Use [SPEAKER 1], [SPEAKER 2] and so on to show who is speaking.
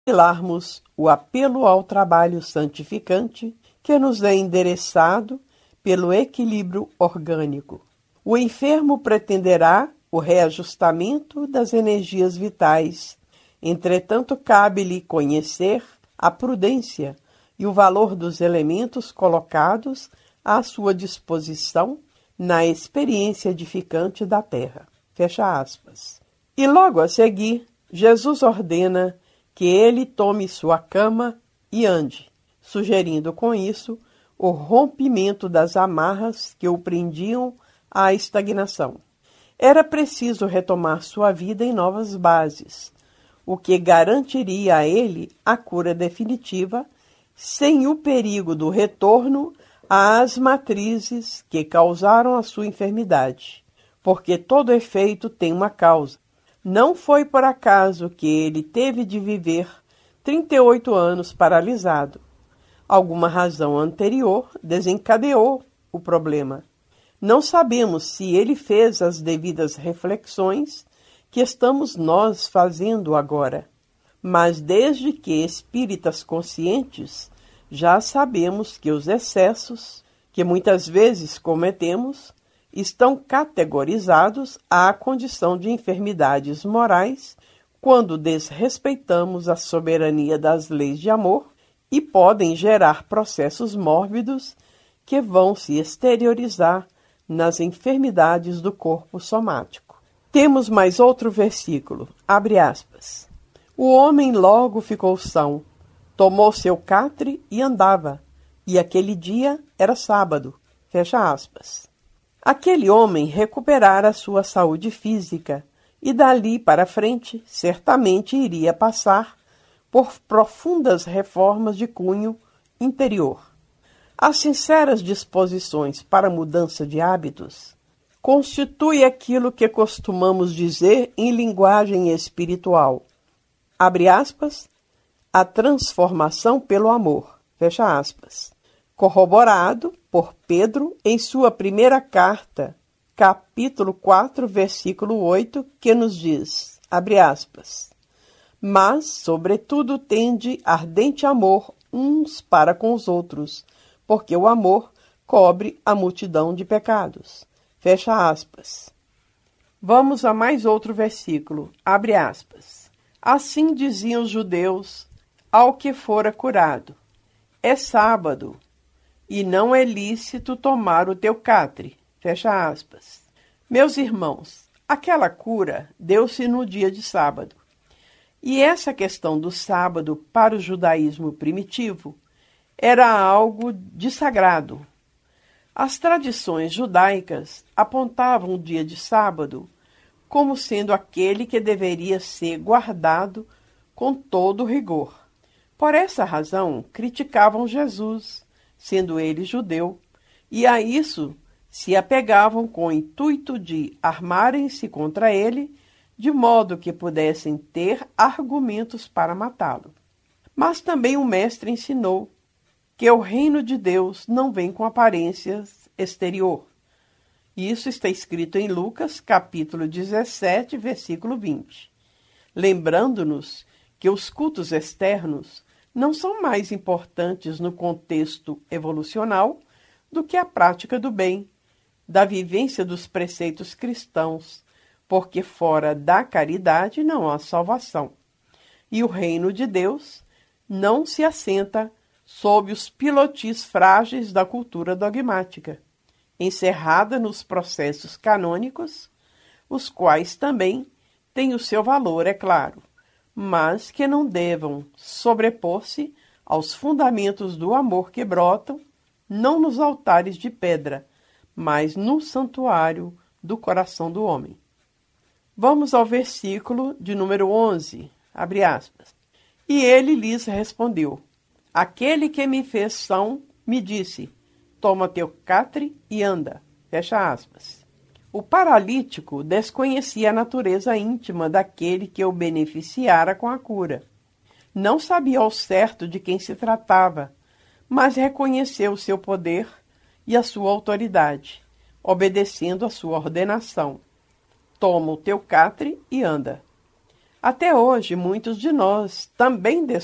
[SPEAKER 1] assimilarmos o apelo ao trabalho santificante que nos é endereçado pelo equilíbrio orgânico. O enfermo pretenderá o reajustamento das energias vitais. Entretanto, cabe-lhe conhecer a prudência e o valor dos elementos colocados à sua disposição na experiência edificante da terra. Fecha aspas. E logo a seguir, Jesus ordena que ele tome sua cama e ande, sugerindo com isso o rompimento das amarras que o prendiam à estagnação. Era preciso retomar sua vida em novas bases, o que garantiria a ele a cura definitiva, sem o perigo do retorno às matrizes que causaram a sua enfermidade, porque todo efeito tem uma causa. Não foi por acaso que ele teve de viver 38 anos paralisado. Alguma razão anterior desencadeou o problema. Não sabemos se ele fez as devidas reflexões que estamos nós fazendo agora, mas desde que espíritas conscientes, já sabemos que os excessos, que muitas vezes cometemos, estão categorizados à condição de enfermidades morais quando desrespeitamos a soberania das leis de amor e podem gerar processos mórbidos que vão se exteriorizar nas enfermidades do corpo somático. Temos mais outro versículo, abre aspas. O homem logo ficou são, tomou seu catre e andava, e aquele dia era sábado, fecha aspas. Aquele homem recuperara sua saúde física e dali para frente certamente iria passar por profundas reformas de cunho interior. As sinceras disposições para mudança de hábitos constitui aquilo que costumamos dizer em linguagem espiritual, abre aspas, a transformação pelo amor, fecha aspas, corroborado por Pedro em sua primeira carta, capítulo 4, versículo 8, que nos diz, abre aspas, mas, sobretudo, tende ardente amor uns para com os outros, porque o amor cobre a multidão de pecados. Fecha aspas. Vamos a mais outro versículo, abre aspas. Assim diziam os judeus ao que fora curado, é sábado, e não é lícito tomar o teu catre. Fecha aspas. Meus irmãos, aquela cura deu-se no dia de sábado. E essa questão do sábado para o judaísmo primitivo era algo de sagrado. As tradições judaicas apontavam o dia de sábado como sendo aquele que deveria ser guardado com todo rigor. Por essa razão, criticavam Jesus, sendo ele judeu, e a isso se apegavam com o intuito de armarem-se contra ele, de modo que pudessem ter argumentos para matá-lo. Mas também o mestre ensinou que o reino de Deus não vem com aparências exterior. Isso está escrito em Lucas, capítulo 17, versículo 20. Lembrando-nos que os cultos externos não são mais importantes no contexto evolucional do que a prática do bem, da vivência dos preceitos cristãos, porque fora da caridade não há salvação. E o reino de Deus não se assenta sob os pilotis frágeis da cultura dogmática, encerrada nos processos canônicos, os quais também têm o seu valor, é claro, mas que não devam sobrepor-se aos fundamentos do amor que brotam, não nos altares de pedra, mas no santuário do coração do homem. Vamos ao versículo de número 11, abre aspas. E ele lhes respondeu, aquele que me fez são, me disse, toma teu catre e anda, fecha aspas. O paralítico desconhecia a natureza íntima daquele que o beneficiara com a cura. Não sabia ao certo de quem se tratava, mas reconheceu o seu poder e a sua autoridade, obedecendo a sua ordenação. Toma o teu catre e anda. Até hoje, muitos de nós também